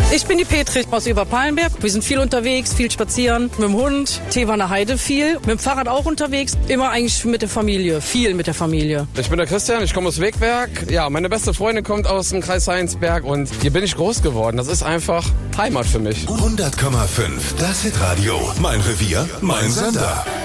Ich bin die Petri aus Überpallenberg. Wir sind viel unterwegs, viel spazieren, mit dem Hund, Teewaner Heide viel, mit dem Fahrrad auch unterwegs, immer eigentlich mit der Familie, viel mit der Familie. Ich bin der Christian, ich komme aus Wegberg. Ja, meine beste Freundin kommt aus dem Kreis Heinsberg und hier bin ich groß geworden. Das ist einfach Heimat für mich. 100,5, das Hitradio. Mein Revier, mein Sender.